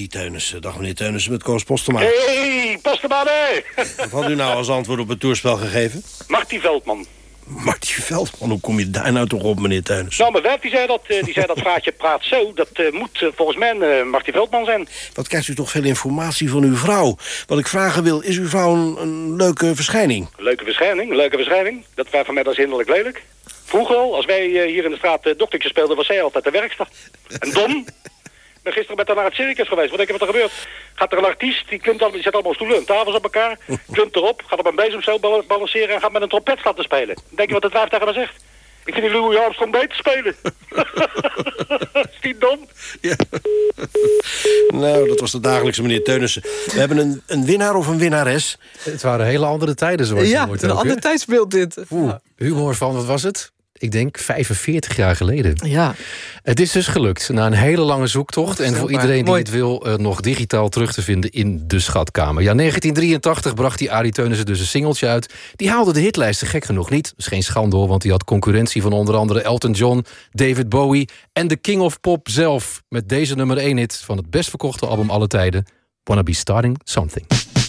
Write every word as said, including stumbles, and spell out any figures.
Arie Teunissen. Dag meneer Teunissen met Koos Postema. Hey, Postema, nee. Wat had u nou als antwoord op het toerspel gegeven? Marty Veldman. Marty Veldman, hoe kom je daar nou toch op, meneer Teunissen? Nou, mijn wijf die zei dat, uh, die zei dat Fraatje praat zo. Dat uh, moet uh, volgens mij uh, Marty Veldman zijn. Wat krijgt u toch veel informatie van uw vrouw? Wat ik vragen wil, is uw vrouw een, een leuke verschijning? Leuke verschijning, leuke verschijning. Dat wij van mij dat is hinderlijk lelijk. Vroeger al, als wij uh, hier in de straat uh, doktertje speelden, was zij altijd de werkster. En Don... Ik ben gisteren met haar naar het circus geweest. Wat denk je wat er gebeurt? Gaat er een artiest, die, klimt al, die zet allemaal stoelen en tafels op elkaar. Klimt erop, gaat op een bezemcel balanceren en gaat met een trompet laten spelen. Denk je wat het wijf tegen me zegt? Ik vind die Louis Armstrong beter spelen. Is die dom? Ja. Nou, dat was de dagelijkse meneer Teunissen. We hebben een, een winnaar of een winnares. Het waren hele andere tijden, zoals je Ja, hoort een ook, ander hè? tijdsbeeld dit. Oeh, humor van, wat was het? Ik denk vijfenveertig jaar geleden. Ja. Het is dus gelukt, na een hele lange zoektocht. En voor iedereen die Mooi. het wil, uh, nog digitaal terug te vinden in de schatkamer. Ja, negentien drieëntachtig bracht die Arie Teunissen dus een singeltje uit. Die haalde de hitlijsten gek genoeg niet. Dat is geen schande hoor, want die had concurrentie van onder andere Elton John, David Bowie en de King of Pop zelf. Met deze nummer één hit van het best verkochte album aller tijden, Wanna Be Starting Something.